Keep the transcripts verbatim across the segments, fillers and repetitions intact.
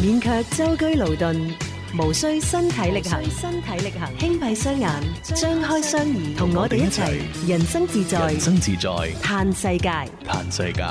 免卻舟車勞頓，無需身體力行，身體力行，輕閉雙眼，張開雙耳，同我哋一齊人生自在， 人生自在， 嘆世界， 嘆世界。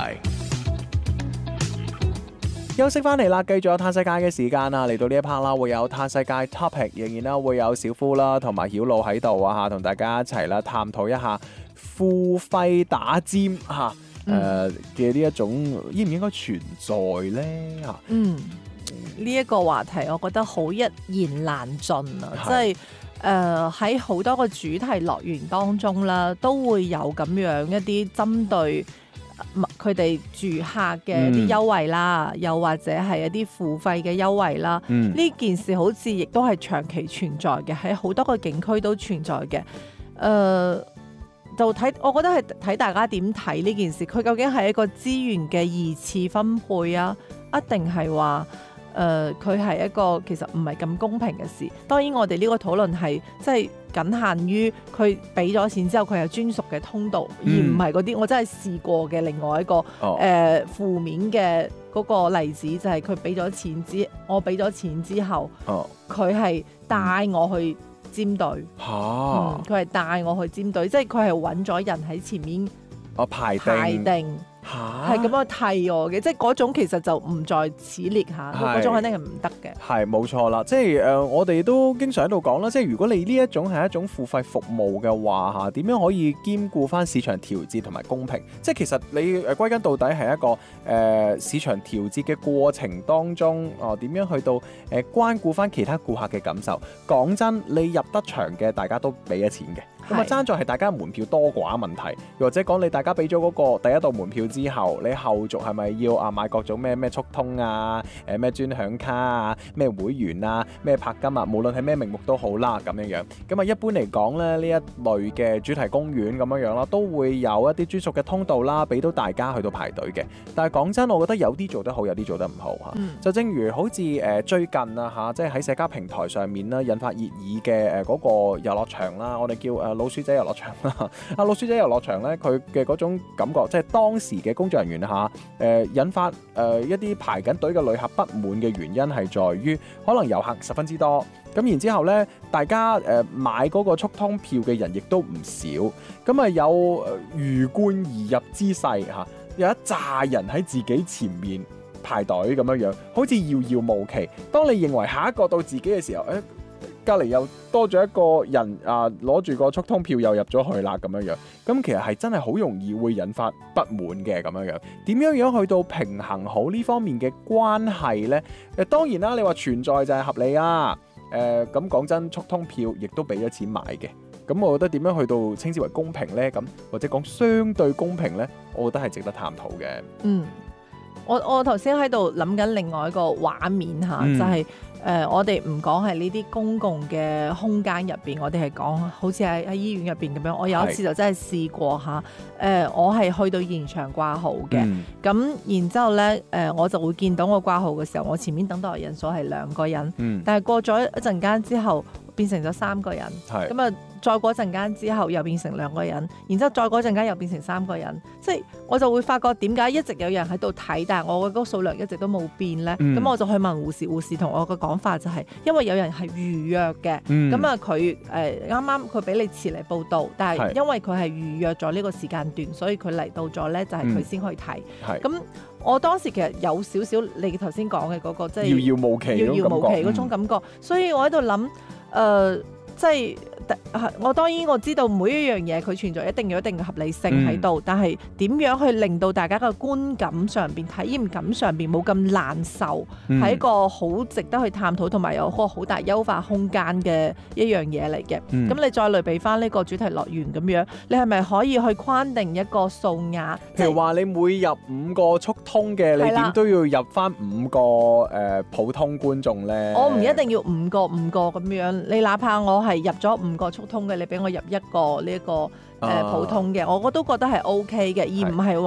休息翻嚟啦，繼續有嘆世界嘅時間啦，嚟到呢一 part 啦，會有嘆世界 topic， 仍然啦會有小夫啦同埋曉露喺度啊嚇，同大家一齊啦探討一下付費打尖嚇誒嘅呢一種應唔應該存在咧嚇？ 嗯，呢、這、一個話題我覺得好一言難盡啊，即係誒喺好多個主題樂園當中啦，都會有咁樣一啲針對佢哋住客嘅一啲優惠啦，嗯、又或者係一啲付費嘅優惠啦。呢、嗯、件事好似亦都係長期存在嘅，喺好多個景區都存在嘅。誒、呃，就睇，我覺得係睇大家點睇呢件事。佢究竟係一個資源嘅二次分配啊，一定係話誒佢係一個其實唔係咁公平嘅事。當然我哋呢個討論係即係僅限於佢俾咗錢之後佢有專屬嘅通道，嗯、而唔係嗰啲我真係試過嘅另外一個誒、哦呃、負面嘅嗰個例子，就係佢俾咗錢之我俾咗錢之後，佢係帶我去尖隊，佢係帶我去尖隊，即係佢係揾咗人喺前面我排定。 排定係咁樣替我嘅，即係嗰種其實就唔在此列下，嗰種肯定係唔得嘅。 係冇錯啦，即係誒、呃，我哋都經常喺度講啦，即係如果你呢一種係一種付費服務嘅話嚇，點樣可以兼顧翻市場調節同埋公平？即係其實你誒歸根到底係一個誒、呃、市場調節嘅過程當中，哦、呃、點樣去到誒、呃、關顧翻其他顧客嘅感受？講真，你入得場嘅大家都俾咗錢嘅。咁啊，爭在係大家門票多寡問題，又或者講你大家俾咗嗰個第一道門票之後，你後續係咪要啊買各種咩咩速通啊、誒咩專享卡啊、咩會員啊、咩拍金啊，無論係咩名目都好啦咁樣樣。咁啊，一般嚟講咧，呢一類嘅主題公園咁樣樣啦，都會有一啲專屬嘅通道啦，俾到大家去到排隊嘅。但係講真，我覺得有啲做得好，有啲做得唔好嚇。嗯、就正如好似誒最近啊嚇，即係喺社交平台上面啦，引發熱議嘅誒嗰個遊樂場啦，我哋叫誒老鼠仔遊樂場啦，啊老鼠仔遊樂場咧，佢嘅嗰種感覺，即係當時嘅工作人員嚇，誒、呃、引發誒、呃、一啲排緊隊嘅旅客不滿嘅原因係在於，可能遊客十分之多，咁然之後咧，大家誒、呃、買嗰個速通票嘅人亦都唔少，咁啊有魚貫而入之勢嚇，有一紮人喺自己前面排隊咁樣樣，好似遙遙無期。當你認為下一個到自己嘅時候，誒隔離又多咗一個人啊，攞住個速通票又入咗去啦咁樣樣，咁其實係真係好容易會引發不滿嘅咁樣樣。點樣樣去到平衡好呢方面嘅關係呢？誒當然啦，你話存在就係合理啊。誒咁講真，速通票亦都俾咗錢買嘅。咁我覺得點樣去到稱之為公平呢？咁或者講相對公平呢？我覺得係值得探討嘅。嗯。 我我頭先喺度諗緊另外一個畫面嚇，嗯、就係、是、誒、呃、我哋唔講係呢啲公共嘅空間入邊，我哋係講好似喺喺醫院入邊咁樣。我有一次就真係試過嚇，誒、呃、我係去到現場掛號嘅，咁、嗯、然之後咧誒、呃、我就會見到我掛號嘅時候，我前面等待人數係兩個人，嗯、但係過咗一陣間之後變成咗三個人，咁啊。再過陣間之後又變成兩個人，然之後再過陣間又變成三個人，即係我就會發覺點解一直有人喺度睇，但係我嘅嗰個數量一直都冇變咧。咁、嗯、我就去問護士，護士同我嘅講法就係、是、因為有人係預約嘅，咁啊佢誒啱啱佢俾你遲嚟報到，但係因為佢係預約咗呢個時間段，所以佢嚟到咗咧就係佢先去睇。咁、嗯、我當時其實有少少你頭先講嘅嗰個即係遙遙無期、遙遙無期嗰種感覺，嗯、所以我喺度諗誒，即係。我當然我知道每一樣嘢佢存在一定有一定嘅合理性喺度，嗯、但係點樣去令到大家嘅觀感上邊、體驗感上邊冇咁難受，係、嗯、一個好值得去探討同埋有個好大優化空間嘅一樣嘢嚟嘅。咁、嗯、你再類比翻呢個主題樂園咁樣，你係咪可以去框定一個數額？ 譬如話你每入五個速通嘅，你點都要入翻五個誒、呃、普通觀眾咧？ 我唔一定要五個五個咁樣，你哪怕我係入咗五個速通嘅，你俾我入一個呢一個誒普通嘅，我我都覺得係 O K 嘅，而唔係話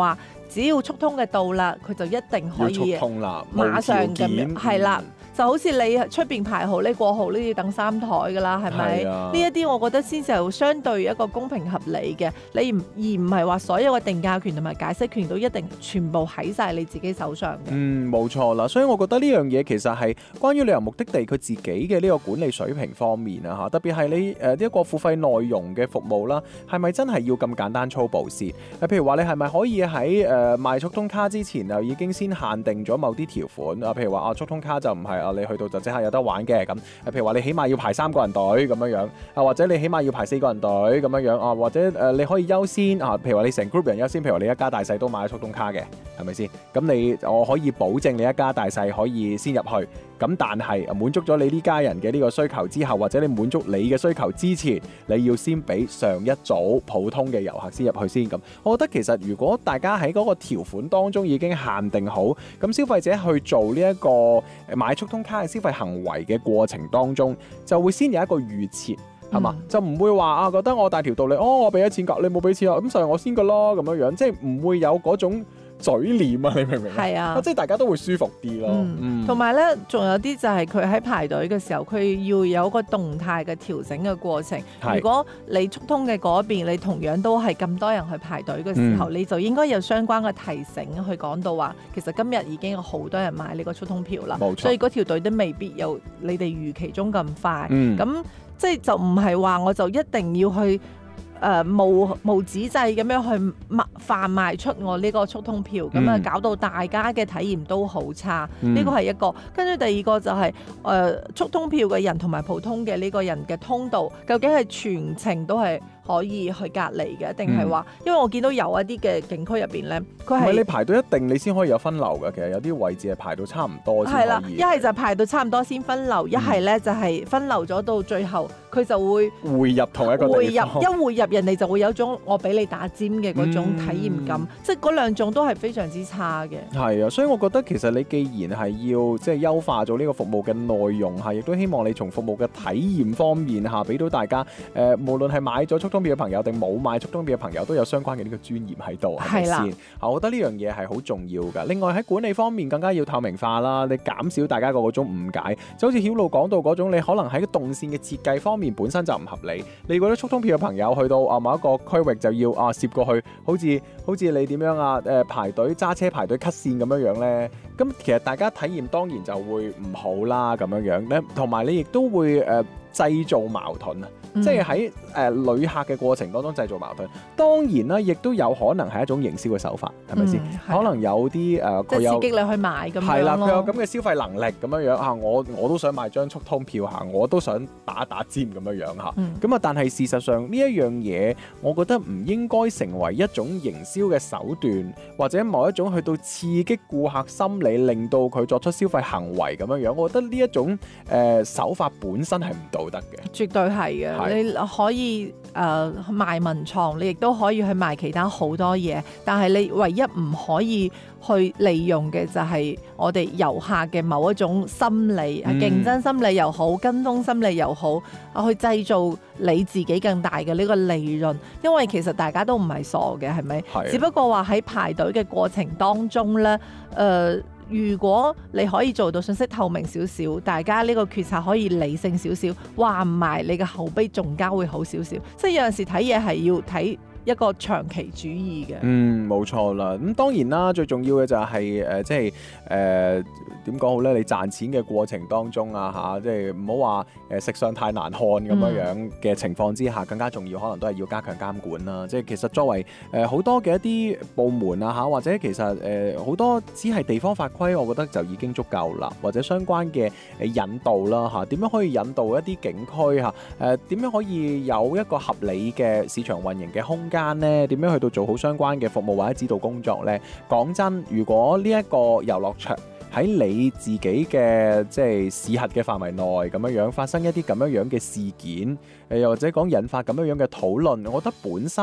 只要速通嘅到啦，佢就一定可以要速通啦， 馬上咁樣係啦。 嗯就好似你出邊排號呢過號呢要等三台㗎啦，係咪？呢一啲我覺得先至係相對一個公平合理嘅，你唔而唔係話所有嘅定價權同埋解釋權都一定全部喺晒你自己手上嘅。 嗯，冇錯啦，所以我覺得呢樣嘢其實係關於旅遊目的地佢自己嘅呢個管理水平方面啊嚇，特別係你誒一個付費內容嘅服務啦，係咪真係要咁簡單粗暴先？誒，譬如話你係咪可以喺誒、呃、賣速通卡之前就已經先限定咗某啲條款啊？譬如話啊，速通卡就唔係。你去到就即刻有得玩嘅咁，譬如話你起碼要排三個人隊咁樣樣，啊或者你起碼要排四個人隊咁樣樣啊，或者誒、呃、你可以優先啊，譬如話你成 group 人優先，譬如話你一家大細都買咗速通卡嘅，係咪先？咁你我可以保證你一家大細可以先入去，咁但係滿足咗你呢家人嘅呢個需求之後，或者你滿足你嘅需求之前，你要先俾上一組普通嘅遊客先入去先咁。我覺得其實如果大家喺嗰個條款當中已經限定好，咁消費者去做呢一個買速通卡嘅消費行為嘅過程當中，就會先有一個預設，係嘛、嗯？就唔會話啊覺得我大條道理，哦我俾咗錢㗎，你冇俾錢啊，咁就係我先㗎咯咁樣樣，即係唔會有嗰種嘴臉啊，你明唔明啊？係啊，即係大家都會舒服啲咯。 同埋咧，仲有啲就係佢喺排隊嘅時候，佢要有一個動態嘅調整嘅過程。如果你速通嘅嗰邊，你同樣都係咁多人去排隊嘅時候，嗯、你就應該有相關嘅提醒去講到話，其實今日已經有好多人買呢個速通票啦，冇錯，所以嗰條隊都未必有你哋預期中咁快。咁、嗯、即係就唔係話我就一定要去。誒、呃、無無止滯咁樣去賣販賣出我呢個速通票，咁啊、嗯、搞到大家嘅體驗都好差。呢個係一個，跟住第二個就係、是、誒、呃、速通票嘅人同埋普通嘅呢個人嘅通道，究竟係全程都係可以去隔離嘅，定係話？因為我見到有一啲嘅景區入邊咧，佢係唔係你排到一定你先可以有分流嘅？其實有啲位置係排到差唔多先可以。係啦，一係就排到差唔多先分流，一係咧就係分流咗到最後，佢就會匯入同一個地方。匯入一匯入人哋就會有種我俾你打尖嘅嗰種體驗感，嗯、即係嗰兩種都係非常之差嘅。係啊，所以我覺得其實你既然係要即係優化咗呢個服務嘅內容嚇，亦都希望你從服務嘅體驗方面嚇俾到大家誒、呃，無論係買咗速通票嘅朋友定冇買速通票嘅朋友都有相關嘅呢個專業喺度，係咪先？啊，我覺得呢樣嘢係好重要㗎。另外喺管理方面更加要透明化啦，你減少大家個嗰種誤解。就好似曉露講到嗰種，你可能喺動線嘅設計方面本身就唔合理。你覺得速通票嘅朋友去到啊某一個區域就要啊攝過去，好似好似你點樣啊誒、呃、排隊揸車排隊 cut 線咁樣樣咧，咁其實大家體驗當然就會唔好啦咁樣樣咧，同埋你亦都會誒、呃、製造矛盾啊。嗯、即係喺誒旅客嘅過程當中製造矛盾，當然啦，亦都有可能係一種營銷嘅手法，係咪先？可能有啲誒佢有刺激你去買咁樣咯。係啦，佢有咁嘅消費能力咁樣樣啊，我我都想買張速通票嚇，我都想打打尖咁樣樣嚇。咁啊、嗯，但係事實上呢一樣嘢，我覺得唔應該成為一種營銷嘅手段，或者某一種去到刺激顧客心理，令到佢作出消費行為咁樣樣。我覺得呢一種誒、呃、手法本身係唔道德嘅，絕對係嘅。你可以誒、呃、賣文創，你亦都可以去賣其他好多嘢，但係你唯一唔可以去利用嘅就係我哋遊客嘅某一種心理，嗯、競爭心理又好，跟風心理又好，去製造你自己更大嘅呢個利潤。因為其實大家都唔係傻嘅，係咪？係。只不過話喺排隊嘅過程當中咧，誒、呃。如果你可以做到信息透明少少，大家呢個決策可以理性少少，話唔埋你嘅口碑仲加會好少少。即係有陣時睇嘢係要睇一個長期主義嘅。嗯，冇錯啦。咁當然啦，最重要嘅就係、是、誒、呃，即係誒點講好咧？你賺錢嘅過程當中啊，嚇，即係唔好話誒食相太難看咁樣樣嘅情況之下，嗯、更加重要可能都係要加強監管啦。即係其實作為誒好、呃、多嘅一啲部門啊嚇，或者其實誒好、呃、多只係地方法規，我覺得就已經足夠啦。或者相關嘅誒引導啦嚇，點樣可以引導一啲景區嚇？誒、呃、點樣可以有一個合理嘅市場運營嘅空間咧？點樣去到做好相關嘅服務或者指導工作咧？講真，如果呢一個遊樂場喺你自己嘅即係視核嘅範圍內咁樣樣發生一啲咁樣樣嘅事件，誒又或者講引發咁樣樣嘅討論，我覺得本身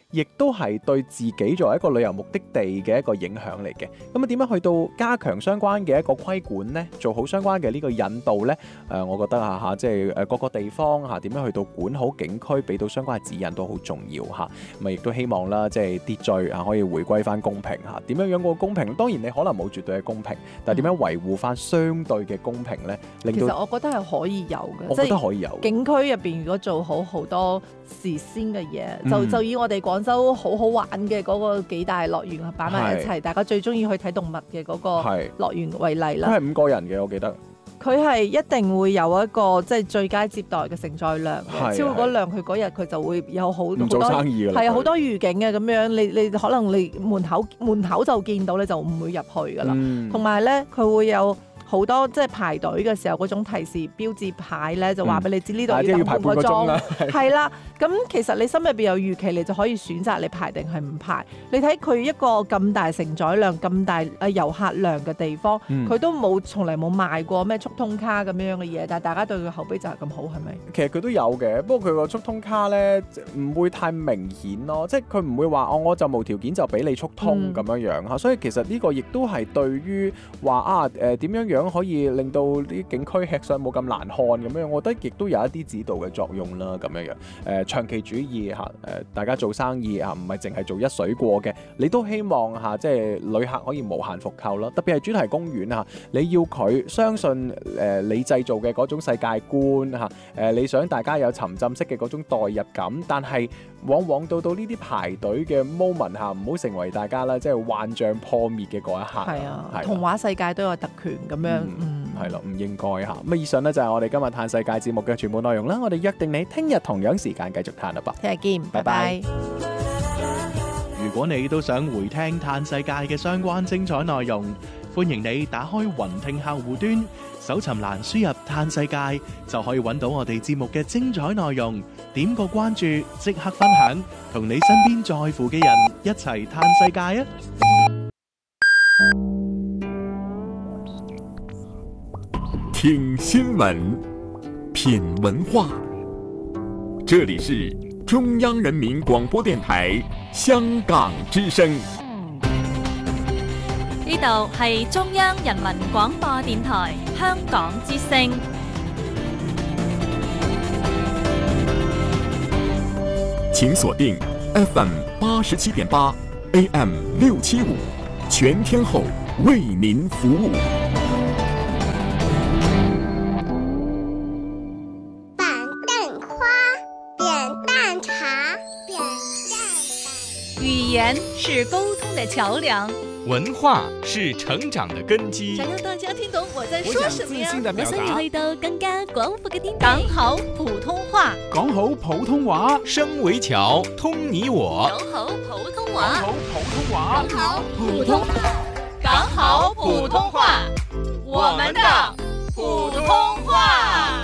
亦都係對自己作為一個旅遊目的地嘅一個影響嚟嘅。咁啊點樣去到加強相關嘅一個規管呢？做好相關嘅呢個引導呢？誒、呃，我覺得啊嚇，即係誒各個地方嚇點樣去到管好景區，俾到相關嘅指引都好重要嚇。咁啊亦都希望啦，即係秩序啊可以回歸翻公平嚇。點樣樣個公平？當然你可能冇絕對嘅公平，但係點樣維護翻相對嘅公平呢？令到其實我覺得係可以有嘅， 我覺得可以有。 景區入邊如果做好好多事先嘅嘢， 嗯、 就就以我哋廣州好好玩嘅嗰個幾大樂園擺埋一齊，大家最中意去睇動物嘅嗰個樂園為例啦。 佢係五個人嘅，我記得。 佢係一定會有一個即係最佳接待嘅承載量，超過嗰量佢嗰日佢就會有好好多生意係啊好多預警嘅咁樣，你你可能你門口門口就見到你就唔會入去噶啦，同埋咧佢會有好多即係排隊嘅時候嗰種提示標誌牌咧，就話俾你知呢度要等半個鐘，係啦。咁其實你心入邊有預期，你就可以選擇你排定係唔排。你睇佢一個咁大承載量、咁大誒遊客量嘅地方，佢、嗯、都冇從嚟冇賣過咩速通卡咁樣嘅嘢，但係大家對佢口碑就係咁好，係咪？ 其實佢都有嘅，不過佢個速通卡咧唔會太明顯咯，即係佢唔會話哦，我就無條件就俾你速通咁樣樣嚇。嗯、所以其實呢個亦都係對於話啊誒點樣樣可以令到啲景區吃相冇咁難看咁樣，我覺得亦都有一啲指導嘅作用啦咁樣樣誒。呃長期主義嚇，誒大家做生意嚇，唔係淨係做一水過嘅，你都希望嚇，即係旅客可以無限復購啦。特別係主題公園嚇，你要佢相信誒你製造嘅嗰種世界觀嚇，誒你想大家有沉浸式嘅嗰種代入感，但係往往到到呢啲排隊嘅 moment 嚇，唔好成為大家啦，即係幻象破滅嘅嗰一刻。 係啊，童話世界都有特權咁樣，嗯， 係咯，唔應該嚇。咁以上呢就係我哋今日嘆世界節目嘅全部內容啦。我哋約定你聽日同樣時間繼續嘆啦噃， 聽日見，拜拜。 如果你都想回聽嘆世界嘅相關精彩內容，歡迎你打開雲聽客戶端，搜尋欄輸入嘆世界，就可以揾到我哋節目嘅精彩內容。點個關注，即刻分享，同你身邊在乎嘅人一齊嘆世界啊！ 聽新聞，品文化，這裡是中央人民廣播電台香港之聲。 呢度係中央人民廣播電台香港之聲。 請鎖定 F M 八十七點八 A M 六七五，全天候為您服務。 板凳花，扁擔茶，扁擔。 語言是溝通的橋樑， 文化是成長的根基。 想讓大家聽懂我在說什麼呀？我想要去到更加廣闊嘅天地。講好普通話， 講好普通話，聲為橋，通你我。 講好普通話， 講好普通話， 講好普通話，講好普通話，我們的普通話。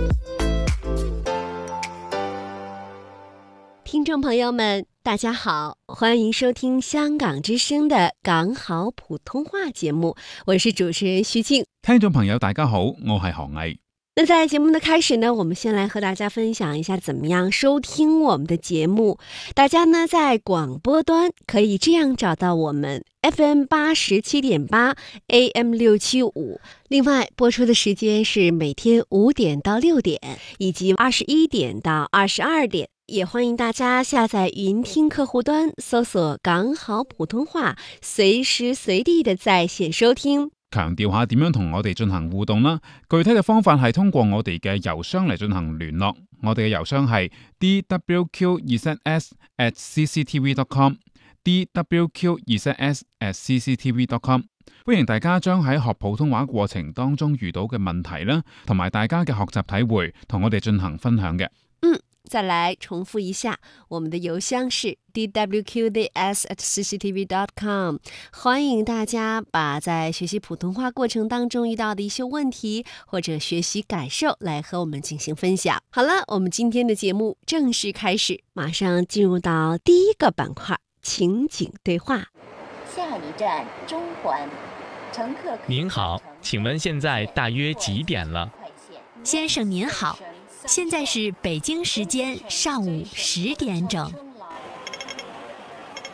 聽眾朋友們，大家好，歡迎收聽香港之聲的港好普通話節目，我是主持人徐靜。 聽眾朋友大家好，我係何毅。 那在節目的開始呢，我們先來和大家分享一下怎麼樣收聽我們的節目。大家呢在廣播端可以這樣找到我們 F M 八十七點八 A M 六七五，另外播出的時間是每天五點到六點，以及二十一點到二十二點。也歡迎大家下載雲聽客戶端，搜索港好普通話，隨時隨地的在線收聽。 強調下點樣同我哋進行互動啦，具體嘅方法係通過我哋嘅郵箱嚟進行聯絡，我哋嘅郵箱係 d w q 二 z s at c c t v dot com d w q 二 z s at c c t v dot com。 歡迎大家將喺學普通話過程當中遇到嘅問題啦，同埋大家嘅學習體會同我哋進行分享嘅。 嗯，再來重複一下，我們的郵箱是 d w q d s at c c t v dot com。 歡迎大家把在學習普通話過程當中遇到的一些問題或者學習感受來和我們進行分享。好了，我們今天的節目正式開始，馬上進入到第一個板塊，情景對話。 下一站中環，乘客。 您好，請問現在大約幾點了？ 先生您好，現在是北京時間上午十點整。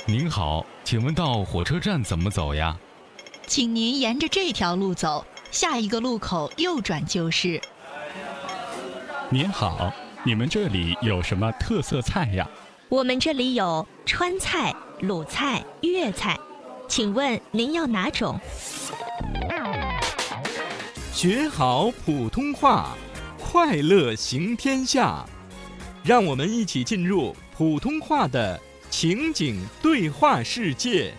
您好，请问到火车站怎么走呀？ 请您沿着这条路走，下一个路口右转就是。 您好，你们这里有什么特色菜呀？ 我们这里有川菜、鲁菜、粤菜，请问您要哪种？ 学好普通话，快乐行天下。让我们一起进入普通话的情景对话世界。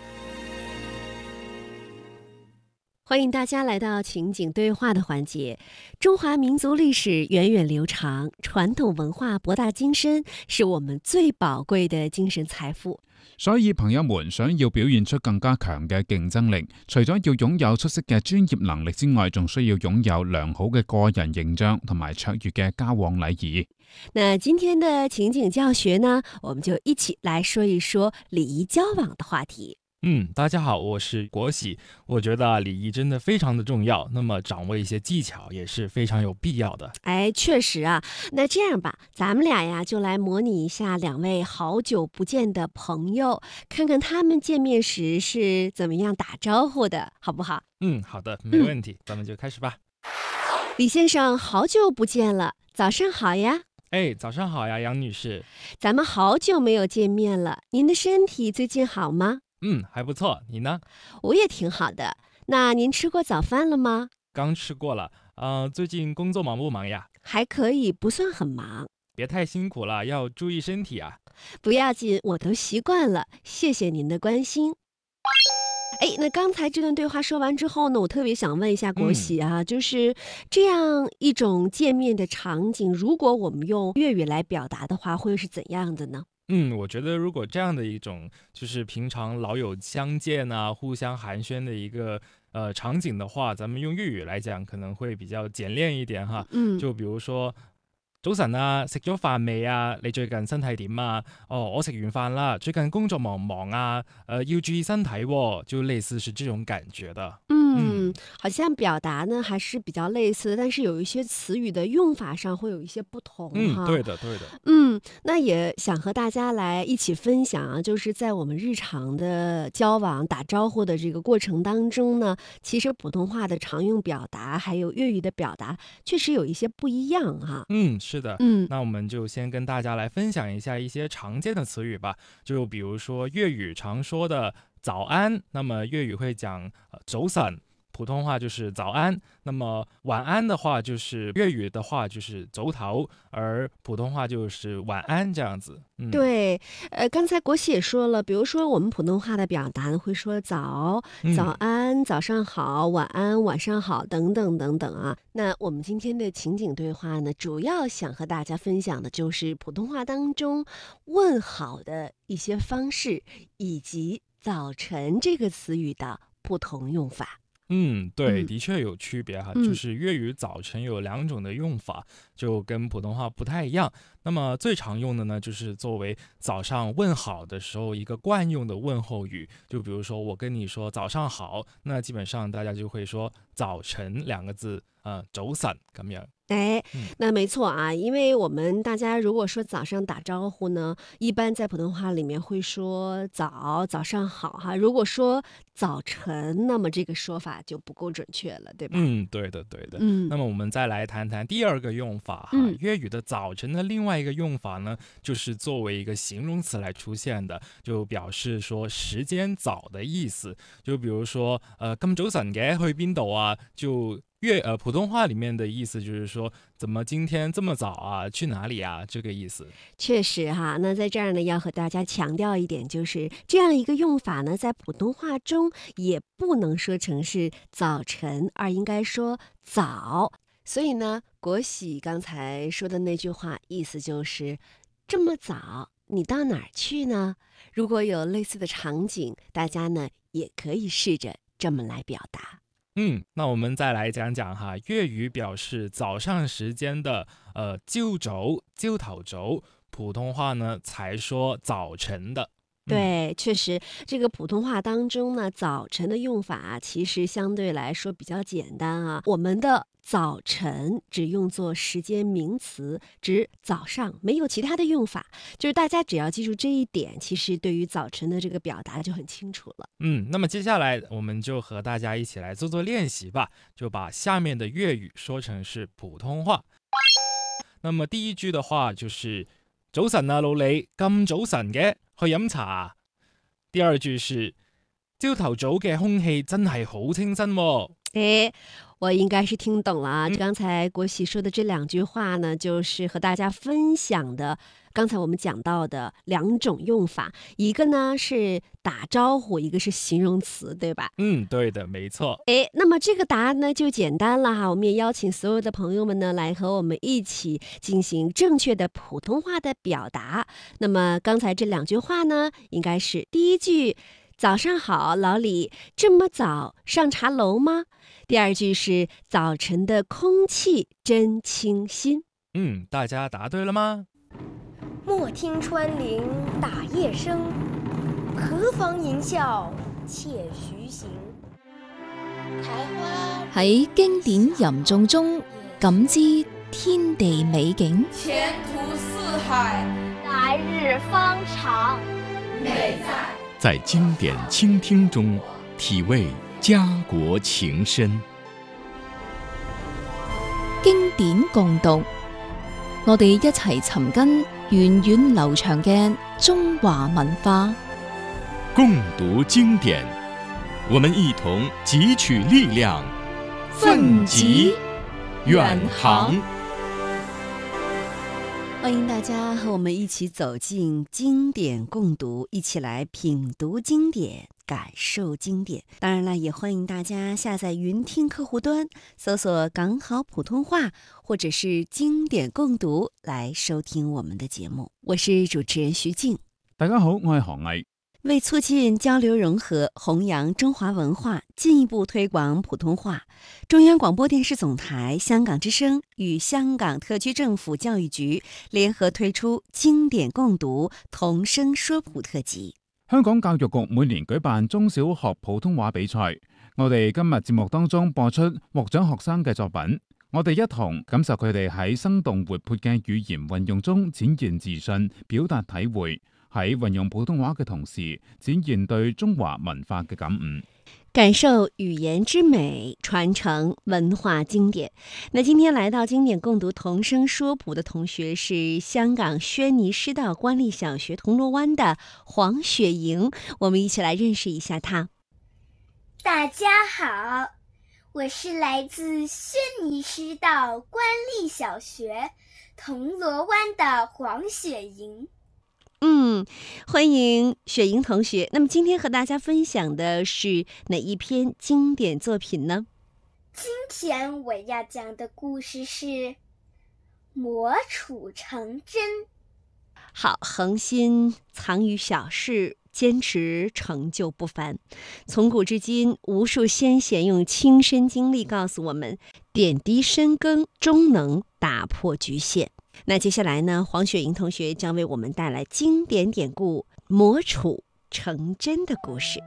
欢迎大家来到情景对话的环节。中华民族歷史源遠流長，傳統文化博大精深，是我們最寶貴的精神財富。 所以朋友們想要表現出更加強嘅競爭力，除咗要擁有出色嘅專業能力之外，仲需要擁有良好嘅個人形象同埋卓越嘅交往禮儀。 那今天的情景教學呢，我們就一起來說一說禮儀交往的話題。 嗯，大家好，我是國喜。我覺得禮儀真的非常的重要，那麼掌握一些技巧也是非常有必要的。 哎，確實啊。那這樣吧，咱們倆呀就來模擬一下兩位好久不見的朋友，看看他們見面時是怎麼樣打招呼的，好不好？ 嗯，好的，沒問題，嗯、咱們就開始吧。 李先生，好久不見了，早上好呀。 哎，早上好呀，楊女士。 咱們好久沒有見面了，您的身體最近好嗎？ 嗯，還不錯，你呢？ 我也挺好的。那您吃過早飯了嗎？ 剛吃過了。呃，最近工作忙不忙呀？ 還可以，不算很忙。 別太辛苦了，要注意身體啊。 不要緊，我都習慣了，謝謝您的關心。哎，那剛才這段對話說完之後呢，我特別想問一下國喜啊，嗯、就是這樣一種見面的場景，如果我們用粵語來表達的話，會是怎樣的呢？ 嗯，我覺得如果這樣的一種就是平常老友相見啊，互相寒暄的一個呃場景的話，咱們用粵語來講可能會比較簡練一點哈。嗯，就比如說早晨啊，食咗飯未啊？你最近身體點啊？哦，我食完飯啦。最近工作忙唔忙啊？呃，要注意身體喎，就類似是這種感覺的。 嗯，好像表達呢還是比較類似，但是有一些詞語的用法上會有一些不同。 嗯，對的，對的。 嗯，那也想和大家來一起分享啊，就是在我們日常的交往打招呼的這個過程當中呢，其實普通話的常用表達還有粵語的表達確實有一些不一樣哈、啊。 嗯，是的。嗯，那我們就先跟大家來分享一下一些常見的詞語吧。就比如說粵語常說的早安，那麼粵語會講早晨。普通話就是早安，那麼晚安的話就是粵語的話就是早唞，而普通話就是晚安這樣子。嗯、 對，呃，剛才國喜也說了，比如說我們普通話的表達會說早、早安、早上好、晚安、晚上好等等等等啊。那我們今天的情景對話呢，主要想和大家分享的就是普通話當中問好的一些方式，以及早晨這個詞語的不同用法。 嗯，對，的確有區別哈、嗯，就是粵語早晨有兩種的用法，就跟普通話不太一樣。那麼最常用的呢，就是作為早上問好的時候一個慣用的問候語。就比如說我跟你說早上好，那基本上大家就會說早晨兩個字，呃，早晨咁樣。 哎，那沒錯啊，因為我們大家如果說早上打招呼呢，一般在普通話裡面會說早，早上好哈。如果說早晨，那麼這個說法就不夠準確了，對吧？ 嗯，對的，對的。嗯，那麼我們再來談談第二個用法哈。嗯，粵語的早晨的另外一個用法呢，就是作為一個形容詞來出現的，就表示說時間早的意思。就比如說，呃，咁早晨嘅去邊度啊？就粵呃普通話裡面的意思就是說，怎麼今天這麼早啊？去哪裡啊？這個意思。 確實哈，那在這兒呢，要和大家強調一點，就是這樣一個用法呢，在普通話中也不能說成是早晨，而應該說早。所以呢，國喜剛才說的那句話，意思就是這麼早，你到哪兒去呢？如果有類似的場景，大家呢也可以試着這麼來表達。 嗯，那我們再來講講哈，粵語表示早上時間的，呃，朝早、朝頭早，普通話呢才說早晨的。 对，确实，这个普通话当中呢，早晨的用法啊，其实相对来说比较简单啊。我们的早晨只用作时间名词，指早上，没有其他的用法。就是大家只要记住这一点，其实对于早晨的这个表达就很清楚了。 嗯，那么接下来我们就和大家一起来做做练习吧，就把下面的粤语说成是普通话。那麼第一句嘅話就是早晨啊，老李，咁早晨嘅去飲茶啊。第二句是朝頭早嘅空氣真係好清新喎。 誒，我應該是聽懂了啊。剛才國喜說的這兩句話呢，就是和大家分享的剛才我們講到的兩種用法，一個呢是打招呼，一個是形容詞，對吧？ 嗯，對的，沒錯。 誒，那麼這個答案呢就簡單了哈，我們也邀請所有的朋友們呢來和我們一起進行正確的普通話的表達。那麼剛才這兩句話呢，應該是第一句，早上好，老李，這麼早上茶樓嗎？第二句是早晨的空氣真清新。 嗯，大家答對了嗎？ 莫聽穿林打葉聲，何妨吟嘯且徐行。 喺經典吟誦中感知天地美景， 前途似海， 來日方長。 美在在經典傾聽中體味家國情深。 經典共讀，我哋一齊尋根源遠流長嘅中華文化。 共讀經典，我們一同汲取力量，奮楫遠航。 歡迎大家和我們一起走進經典共讀，一起來品讀經典，感受經典。當然了，也歡迎大家下載雲聽客戶端，搜索港好普通話或者是經典共讀來收聽我們的節目。我是主持人徐靜。 大家好，我係何毅。 為促進交流融合，弘揚中華文化，進一步推廣普通話，中央廣播電視總台香港之聲與香港特區政府教育局聯合推出經典共讀同聲說普特輯。 香港教育局每年舉辦中小學普通話比賽，我哋今日節目當中播出獲獎學生嘅作品，我哋一同感受佢哋喺生動活潑嘅語言運用中展現自信，表達體會，喺運用普通話嘅同時，展現對中華文化嘅感悟， 感受語言之美，傳承文化經典。那今天來到經典共讀同聲說普的同學是香港軒尼詩道官立小學銅鑼灣的黃雪瑩，我們一起來認識一下她。 大家好，我是來自軒尼詩道官立小學銅鑼灣的黃雪瑩。 嗯，歡迎雪瑩同學。那麼今天和大家分享的是哪一篇經典作品呢？ 今天我要講的故事是《磨杵成針》。 好，恆心藏於小事，堅持成就不凡。從古至今，無數先賢用親身經歷告訴我們，點滴深耕終能打破局限。那接下來呢，黃雪瑩同學將為我們帶來經典典故《磨杵成針》的故事。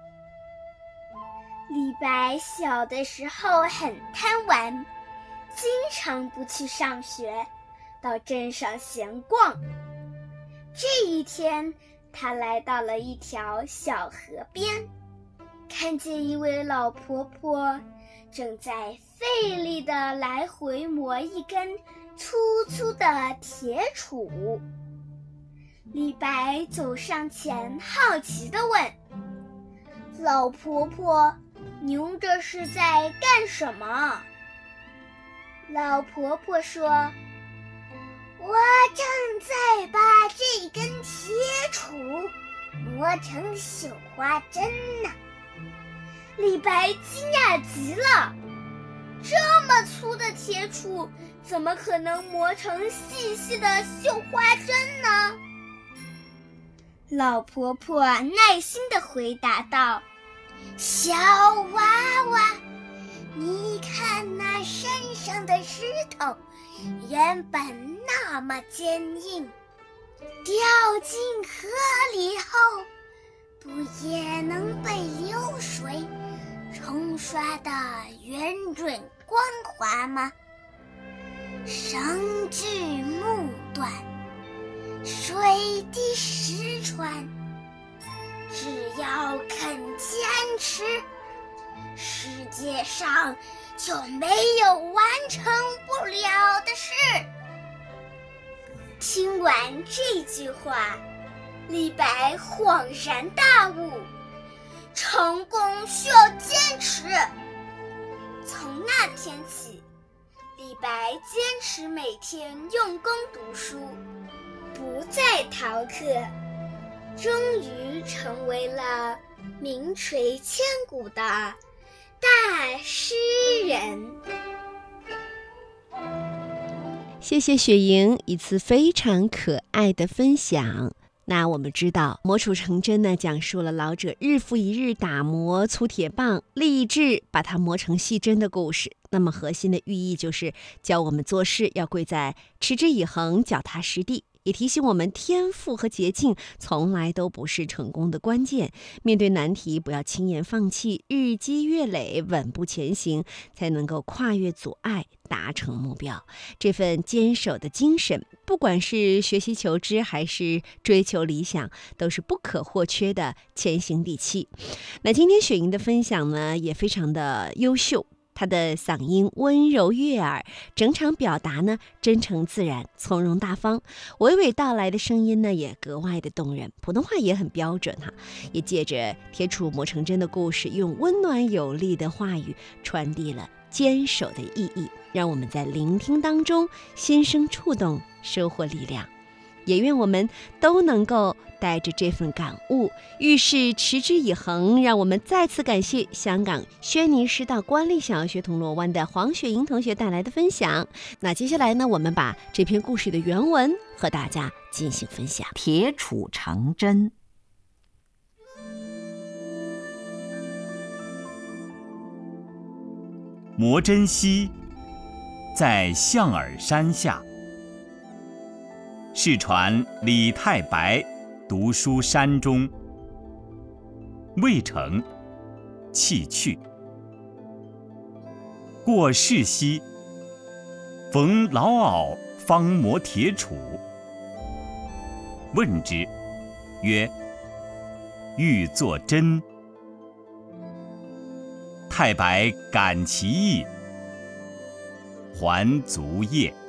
李白小的時候很貪玩，經常不去上學，到鎮上閒逛。這一天，他來到了一條小河邊，看見一位老婆婆正在費力地來回磨一根粗粗的鐵杵。李白走上前，好奇地問：老婆婆，您這是在幹什麼？老婆婆說：我正在把這根鐵杵磨成繡花針呢。李白驚訝極了，這麼粗的鐵杵怎麼可能磨成細細的繡花針呢？老婆婆耐心地回答道：小娃娃，你看那山上的石頭原本那麼堅硬， 掉进河里后，不也能被流水冲刷得圆润光滑吗？生锯木断，水滴石穿，只要肯坚持，世界上就没有完成不了的事。听完这句话，李白恍然大悟，成功需要坚持。从那天起，李白坚持每天用功读书，不再逃课，终于成为了名垂千古的大诗人。 谢谢雪莹一次非常可爱的分享。那我们知道磨杵成针呢，讲述了老者日复一日打磨粗铁棒，立志把它磨成细针的故事。那么核心的寓意就是教我们做事要贵在持之以恒，脚踏实地，也提醒我们天赋和捷径从来都不是成功的关键，面对难题不要轻言放弃，日积月累，稳步前行，才能够跨越阻碍，达成目标。这份坚守的精神，不管是学习求知还是追求理想，都是不可或缺的前行底气。那今天雪莹的分享呢，也非常的优秀，她的嗓音温柔悦耳，整场表达呢真诚自然，从容大方，娓娓道来的声音呢也格外的动人，普通话也很标准哈，也借着铁杵磨成针的故事，用温暖有力的话语传递了坚守的意义，让我们在聆听当中心生触动，收获力量。也愿我们都能够带着这份感悟，遇事持之以恒。让我们再次感谢香港轩尼诗道官立小学铜锣湾的黄雪莹同学带来的分享。那接下来呢，我们把这篇故事的原文和大家进行分享。 铁杵成针。 磨针溪在象耳山下，世传李太白读书山中，未成，弃去。过世溪，逢老媪方磨铁杵，问之，曰：“欲作针。”太白感其意，还卒业。